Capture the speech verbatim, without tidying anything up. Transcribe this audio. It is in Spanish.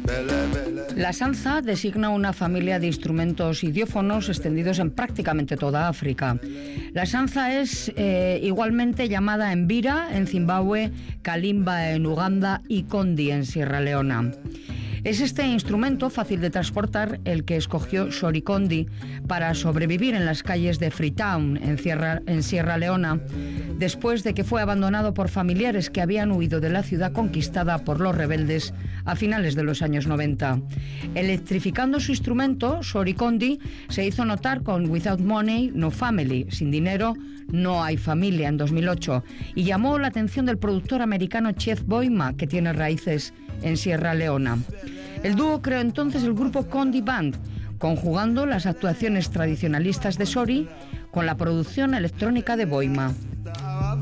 La sanza designa una familia de instrumentos idiófonos extendidos en prácticamente toda África. La sanza es eh, igualmente llamada embira en Zimbabue, kalimba en Uganda y kondi en Sierra Leona. Es este instrumento fácil de transportar el que escogió Shori Kondi para sobrevivir en las calles de Freetown, en Sierra, en Sierra Leona, después de que fue abandonado por familiares que habían huido de la ciudad conquistada por los rebeldes a finales de los años noventa. Electrificando su instrumento, Shori Kondi se hizo notar con Without Money, No Family, sin dinero, no hay familia, en dos mil ocho, y llamó la atención del productor americano Chef Boima, que tiene raíces en Sierra Leona. El dúo creó entonces el grupo Kondi Band, conjugando las actuaciones tradicionalistas de Shori con la producción electrónica de Boima.